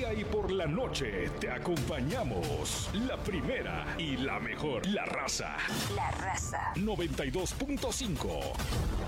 día y por la noche te acompañamos. La primera y la mejor. La Raza. La Raza. 92.5.